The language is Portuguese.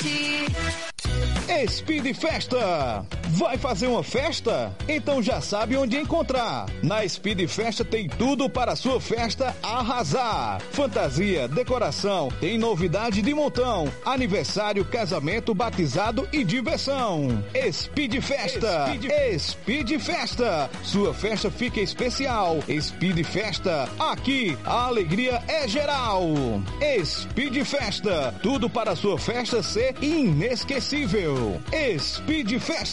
Speed Festa. Vai fazer uma festa? Então já sabe onde encontrar. Na Speed Festa tem tudo para a sua festa arrasar. Fantasia, decoração, tem novidade de montão. Aniversário, casamento, batizado e diversão. Speed Festa. Speed Festa. Sua festa fica especial. Speed Festa. Aqui a alegria é geral. Speed Festa. Tudo para a sua festa ser inesquecível. Speed Festa.